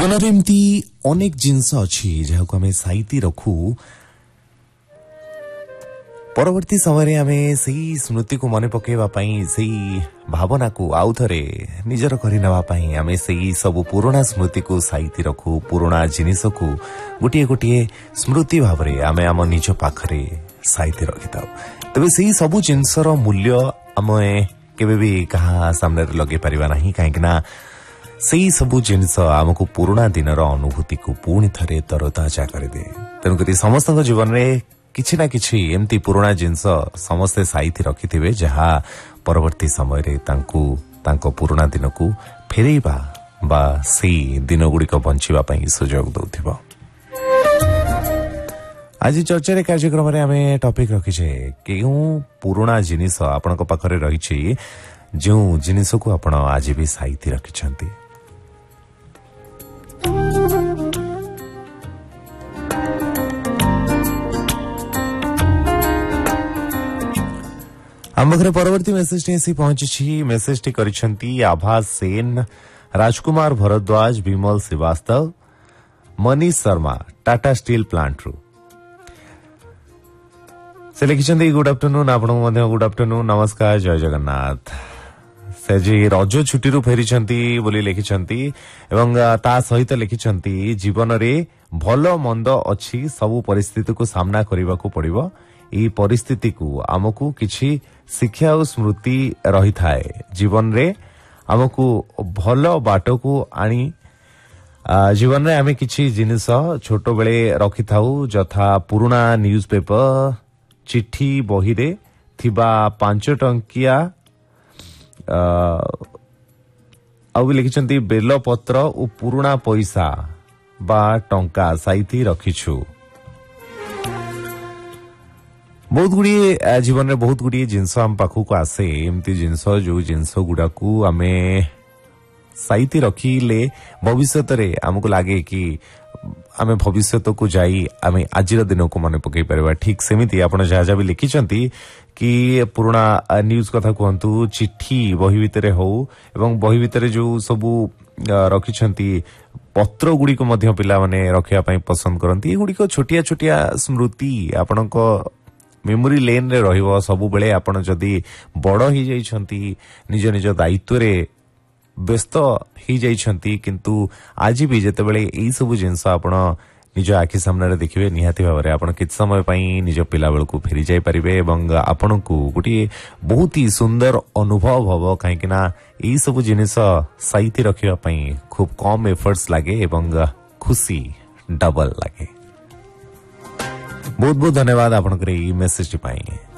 जीवन एमती अनेक जिनस अच्छी जहाँ आम साइती रखू परवर्ती समय आम से स्मृति को मन पकईवाई से भावना को आउ थे निजर करने आम से सब पुराणा स्मृति को साइती रखू पुराणा जिनिस को गोटे गोटे स्मृति भाव में आम आम निज पाखरे साइती रखी था तेज से सबू जिनसर मूल्य आम केबे भी कहा सामने लगे पारिबा नहीं कहीं सेई सबू जिनस आमको पुराणा दिनर अनुभूति को पुणी थरे तरताजा करदे तेणुक समस्त जीवन में किछि ना किछि एमती पुराणा जिनस समस्ते साइती रखिथिबे जहा परवर्ती समय रे तांको पुराणा दिन को फेरेइबा बा सेई दिन गुड़िक बंचिबा पई सुजोग दउथिबो। आज चर्चा कार्यक्रम में आम टॉपिक रखीचे केउ पुराणा जिनिस आपनक पाखरे रहिछि जो जिनिस को आपण आज भी साइती रखिछंती। आम पाखे परवर्ती मेसेज टी पहुंची मेसेज टी करिछंती आभास सेन राजकुमार भरद्वाज विमल श्रीवास्तव मनीष शर्मा टाटा स्टील प्लांट रू से लिखिछंती गुड आफ्टरनून आपनको मध्य गुड आफ्टरनून नमस्कार जय जगन्नाथ से जी रज छुट्टी रू फेरिछंती बोली लिखिछंती एवं ता सहित लिखिछंती जीवन रे भलो मंद अछि सबु परिस्थिति को सामना करबा को पड़िबो ई परिस्थिति को आमको किछि शिक्षा और स्मृति रही थाए जीवन रे आमको भलो बाटो को आनी जीवन रे आमे किछि जिनिस छोटो बेले रखि थाउ जथा पुराना न्यूज़पेपर चिट्ठी बही रे थिबा 5 टंकिया आउ लिखिछंती बेल पत्र और पुराना पैसा बा टंका साइती रखिछु। बहुत गुड़िए जीवन में बहुत गुड़िए जिनस आम पाखक आसे एमती जिनस जो जिनस गुड़ा को आमे साइती रखिले भविष्य रे आमको लगे कि आमे भविष्य को जाई आमे आजिर दिन को मन पकई परबा ठीक सेमिति आपण जहाँ भी लिखिछंती कि पुराना न्यूज कथा कहतु चिट्ठी बही भितर हो एवं बही भितर जो सबू रखिछंती पत्र गुड़ी को मध्य पिला माने रखिया पई पसंद करंती ए गुड़ी को छोटिया छोटिया स्मृति आपणक मेमोरी लेन रे रहिबो सबु बेले आपण जदी बड़ ही जाइछंती निज निज दायित्व रे व्यस्त ही जाइछंती किंतु आज भी जेते बेले एई सब जिंस आपण निज आखि सामने रे देखिबे निहाती भाबरे आपण किछ समय पई निज पिला बेल को फेरी जाई परिबे एवं आपण को गुटी बहुत ही सुंदर अनुभव हबो काहे कि ना एई सब जिनिस साइती रखिबा पई खूब कम एफर्ट्स लागे एवं खुशी डबल लागे। बहुत बहुत धन्यवाद आपनकर ई मेसेज पाई।